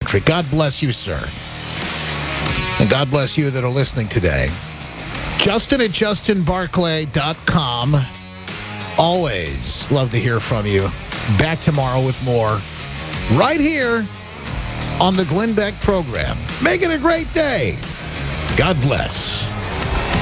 country. God bless you, sir. And God bless you that are listening today. Justin at justinbarclay.com. Always love to hear from you. Back tomorrow with more. Right here on the Glenn Beck program. Make it a great day. God bless.